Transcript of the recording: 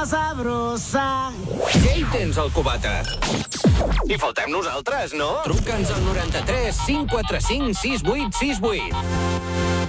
forma sabrosa. Què hi tens, al cubata? Hi faltem nosaltres, no? Truca'ns al 93 545 6868.